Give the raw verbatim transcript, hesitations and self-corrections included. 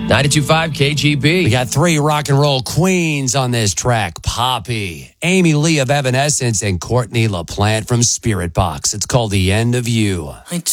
ninety-two point five K G B. We got three rock and roll queens on this track. Poppy, Amy Lee of Evanescence, and Courtney LaPlante from Spirit Box. It's called The End of You.